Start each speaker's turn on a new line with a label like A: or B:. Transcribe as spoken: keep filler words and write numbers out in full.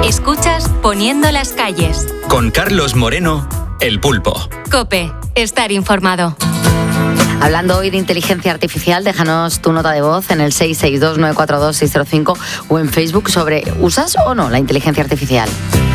A: Escuchas Poniendo las calles.
B: Con Carlos Moreno, El Pulpo.
A: COPE. Estar informado.
C: Hablando hoy de inteligencia artificial, déjanos tu nota de voz en el seis seis dos nueve cuatro dos seis cero cinco o en Facebook sobre ¿usas o no la inteligencia artificial?